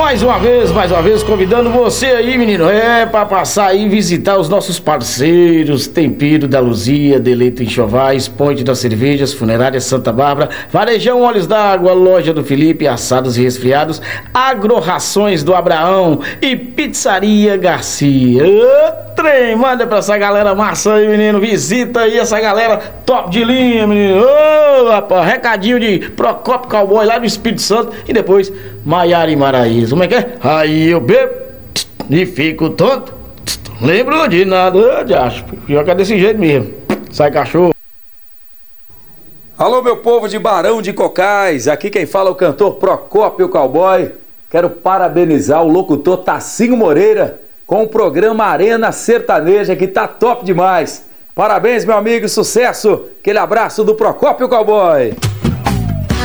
mais uma vez, convidando você aí, menino, pra passar aí e visitar os nossos parceiros, Tempero da Luzia, Deleito Enxovais, Ponte das Cervejas, Funerária Santa Bárbara, Varejão Olhos d'Água, Loja do Felipe, Assados e Resfriados, Agro-Rações do Abraão e Pizzaria Garcia. Trem, manda pra essa galera massa aí, menino, visita aí essa galera top de linha, menino. Ô, rapaz, recadinho de Procópio Cowboy lá do Espírito Santo e depois Maiara e Maraíza. Como é que é? Aí eu bebo e fico tonto, lembro de nada, acho. Pior que é desse jeito mesmo. Sai cachorro. Alô, meu povo de Barão de Cocais, aqui quem fala é o cantor Procópio Cowboy. Quero parabenizar o locutor Tacinho Moreira com o programa Arena Sertaneja, que tá top demais. Parabéns, meu amigo, sucesso. Aquele abraço do Procópio Cowboy.